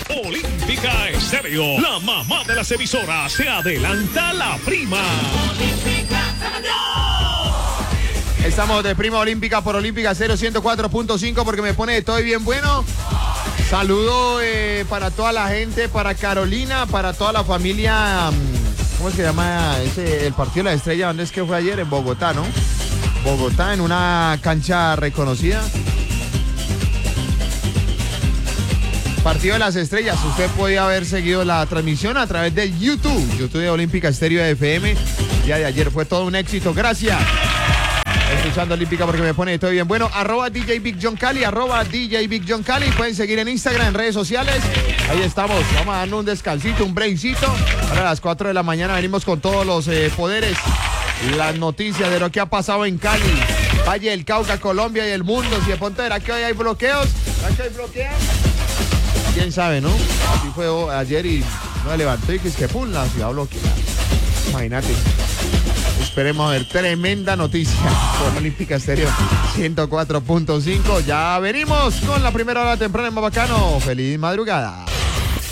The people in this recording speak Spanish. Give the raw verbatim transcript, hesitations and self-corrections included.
Olímpica Estéreo, la mamá de las emisoras, se adelanta la prima. Estamos de prima olímpica por Olímpica cero ciento cuatro punto cinco porque me pone todo bien bueno. Saludo eh, para toda la gente, para Carolina, para toda la familia. ¿Cómo se llama ese, el partido de la Estrella? ¿Dónde es que fue ayer? En Bogotá, ¿no? Bogotá, en una cancha reconocida. Partido de las Estrellas. Usted podía haber seguido la transmisión a través del YouTube. YouTube de Olímpica Estéreo de F M. El día de ayer fue todo un éxito. Gracias. Escuchando Olímpica porque me pone todo bien bueno. Arroba D J Big John Cali, arroba D J Big John Cali. Pueden seguir en Instagram, en redes sociales. Ahí estamos. Vamos a darnos un descansito, un breakcito. Ahora a las cuatro de la mañana venimos con todos los eh, poderes. Las noticias de lo que ha pasado en Cali, Valle del Cauca, Colombia y el mundo. Si de pronto era que hoy hay bloqueos, ¿será que hay bloqueos? Quién sabe, ¿no? Así fue ayer y no levantó y que es que pum, la ciudad bloqueada. Imagínate. Esperemos ver tremenda noticia por Olímpica Estéreo ciento cuatro punto cinco. Ya venimos con la primera hora temprana en Más Bacano. Feliz madrugada.